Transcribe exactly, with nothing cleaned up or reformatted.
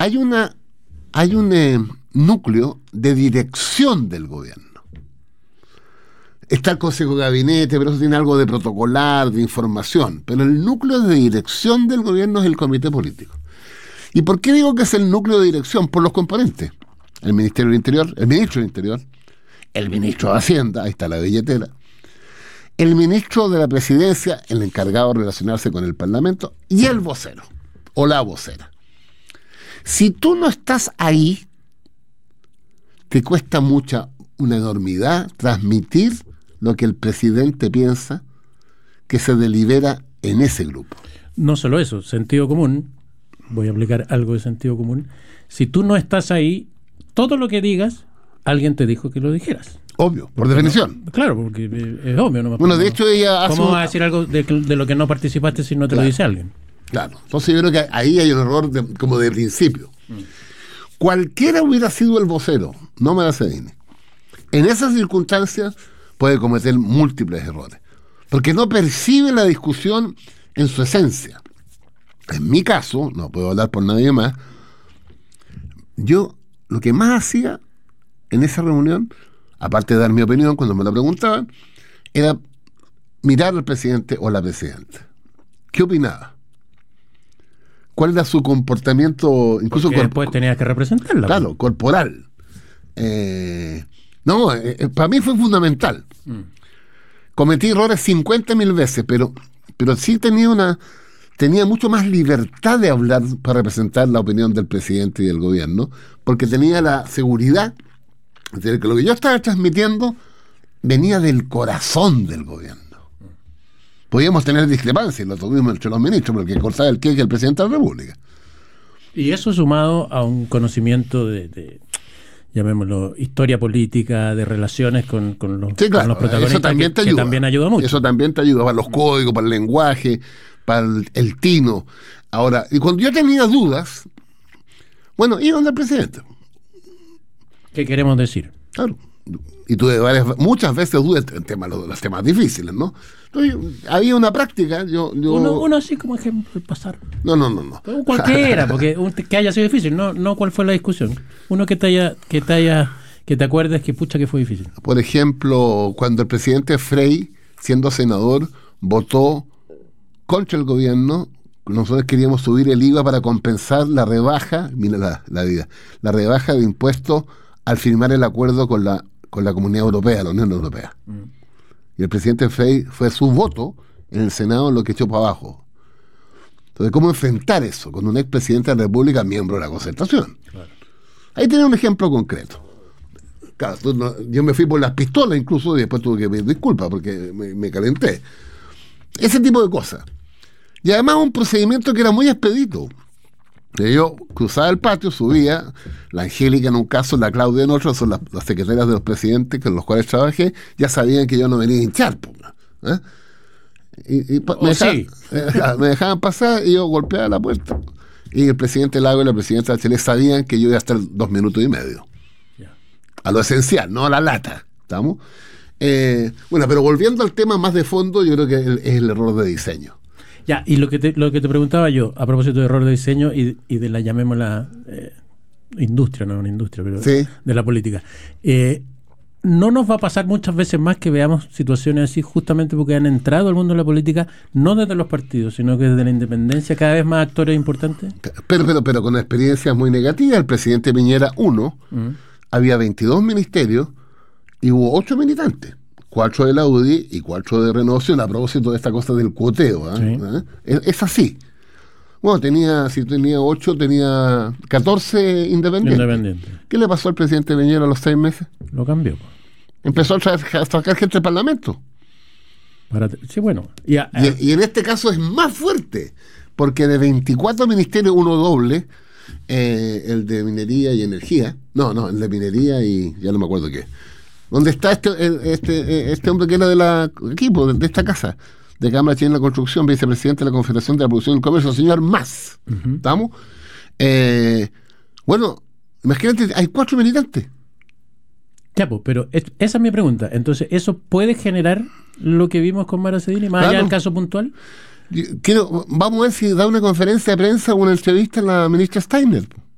hay una hay un eh, núcleo de dirección del gobierno. Está el Consejo de Gabinete, pero eso tiene algo de protocolar, de información. Pero el núcleo de dirección del gobierno es el comité político. ¿Y por qué digo que es el núcleo de dirección? Por los componentes. El Ministerio del Interior, el Ministro del Interior, el Ministro de Hacienda, ahí está la billetera, el Ministro de la Presidencia, el encargado de relacionarse con el Parlamento, y el vocero, o la vocera. Si tú no estás ahí, te cuesta mucha, una enormidad transmitir lo que el presidente piensa que se delibera en ese grupo. No solo eso, sentido común, voy a aplicar algo de sentido común. Si tú no estás ahí, todo lo que digas, alguien te dijo que lo dijeras. Obvio, por definición. No, claro, porque es obvio. No, bueno, de hecho ella hace... ¿Cómo un... vas a decir algo de, de lo que no participaste si no te claro, lo dice alguien? Claro, entonces yo creo que ahí hay un error de, como de principio. Mm. Cualquiera hubiera sido el vocero, no me la cedine. En esas circunstancias puede cometer múltiples errores, porque no percibe la discusión en su esencia. En mi caso, no puedo hablar por nadie más, yo lo que más hacía en esa reunión, aparte de dar mi opinión cuando me la preguntaban, era mirar al presidente o la presidenta. ¿Qué opinaba? ¿Cuál era su comportamiento? Incluso porque después tenías que representarla. Claro, pues. corporal. Eh, no, eh, para mí fue fundamental. Mm. Cometí errores cincuenta mil veces, pero, pero sí tenía una tenía mucho más libertad de hablar para representar la opinión del presidente y del gobierno, porque tenía la seguridad de que lo que yo estaba transmitiendo venía del corazón del gobierno. Podíamos tener discrepancias, lo tuvimos entre los ministros, porque cortaba el queque el presidente de la República. Y eso sumado a un conocimiento de, de llamémoslo, historia política, de relaciones con, con, los, sí, claro, con los protagonistas, eso también que, te ayuda. que también ayuda mucho. Eso también te ayuda para los códigos, para el lenguaje, para el, el tino. Ahora, y cuando yo tenía dudas, bueno, iba donde el presidente. ¿Qué queremos decir? Claro. Y tuve varias, muchas veces dudas en temas, los, los temas difíciles, ¿no? Entonces, había una práctica. Yo, yo... Uno, uno así como ejemplo, el pasar. No, no, no, no. Pero cualquiera, porque un, que haya sido difícil, no, no cuál fue la discusión. Uno que te haya, que te haya, que te acuerdes que pucha que fue difícil. Por ejemplo, cuando el presidente Frei, siendo senador, votó contra el gobierno, nosotros queríamos subir el I V A para compensar la rebaja, mira la, la vida, la rebaja de impuestos al firmar el acuerdo con la con la Comunidad Europea, la Unión Europea. Mm. Y el presidente Frei fue su voto en el Senado lo que echó para abajo. Entonces, ¿cómo enfrentar eso con un expresidente de la República, miembro de la Concertación? Claro. Ahí tiene un ejemplo concreto. Claro, no, yo me fui por las pistolas incluso y después tuve que pedir disculpas porque me, me calenté. Ese tipo de cosas. Y además un procedimiento que era muy expedito. Yo cruzaba el patio, subía, la Angélica en un caso, la Claudia en otro, son las, las secretarias de los presidentes con los cuales trabajé, ya sabían que yo no venía a hinchar. ¿eh? Y, y pa, oh, me, dejaban, sí. eh, me dejaban pasar y yo golpeaba la puerta. Y el presidente Lago y la presidenta Bachelet sabían que yo iba a estar dos minutos y medio. Yeah. A lo esencial, no a la lata. ¿Estamos? Eh, bueno, pero volviendo al tema más de fondo, yo creo que el, es el error de diseño. Ya, y lo que te, lo que te preguntaba yo, a propósito de error de diseño y, y de la, llamémosla, eh, industria, no una industria, pero sí. de la política. Eh, no nos va a pasar muchas veces más que veamos situaciones así, justamente porque han entrado al mundo de la política, no desde los partidos, sino que desde la independencia, cada vez más actores importantes. Pero, pero, pero con experiencias muy negativas. El presidente Piñera, uno, uh-huh. había veintidós ministerios y hubo ocho militantes. Cuatro de la U D I y cuatro de Renovación, a propósito de esta cosa del cuoteo. ¿eh? Sí. ¿Eh? Es, es así. Bueno, tenía, si tenía ocho, tenía catorce independientes. Independiente. ¿Qué le pasó al presidente Piñera a los seis meses? Lo cambió. Empezó a, tra- a sacar gente del Parlamento. Para te- sí, bueno. Y, a, a, y, y en este caso es más fuerte, porque de veinticuatro ministerios, uno doble, eh, el de minería y energía, no, no, el de minería y ya no me acuerdo qué. ¿Dónde está este, este, este hombre que era del equipo, de, de esta casa, de Cámara Chilena de la Construcción, vicepresidente de la Confederación de la Producción y el Comercio, el señor Mas? Uh-huh. ¿Estamos? Eh, bueno, imagínate, hay cuatro militantes. Ya, pues, pero es, esa es mi pregunta. Entonces, ¿eso puede generar lo que vimos con Mara Cedini, más claro. allá del caso puntual? Quiero, vamos a ver si da una conferencia de prensa o una entrevista a la ministra Steiner.